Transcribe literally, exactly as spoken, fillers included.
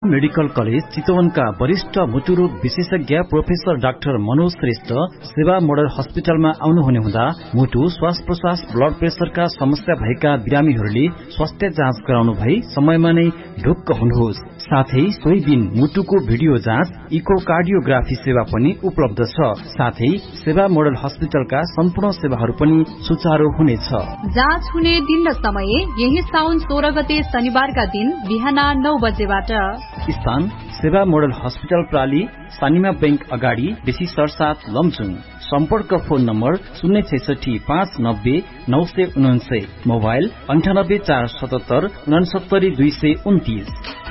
Medical college चितवनका वरिष्ठ मुटुरोग विशेषज्ञ professor doctor Manoj Shrestha सेवा मोडल हस्पिटलमा आउनुहुने हुँदा मुटु श्वास प्रश्वास ब्लड प्रेसरका समस्या भएका बिरामीहरूले स्वास्थ्य जाँच गराउनु भई समयमा नै ढुक्क हुनुहोस्। साथै सोही दिन मुटुको भिडियो जाँच इकोकार्डियोग्राफी सेवा पनि उपलब्ध छ। साथै सेवा मोडल हस्पिटलका सम्पूर्ण सेवाहरू पनि सुचारू हुनेछ। जाँच हुने दिन र समय यही साउन सोह्र गते शनिबारका दिन बिहान नौ बजेबाट। स्थान सेवा मोडल हस्पिटल प्राली सानिमा बैंक अगाडि बेसी सरसाथ लमजुङ। सम्पर्क फोन नम्बर शून्य छैसठी पाँच नब्बे नौ सय उनान्सय, मोबाइल अन्ठानब्बे चार सतहत्तर उनासत्तरी दुई सय उन्तिस।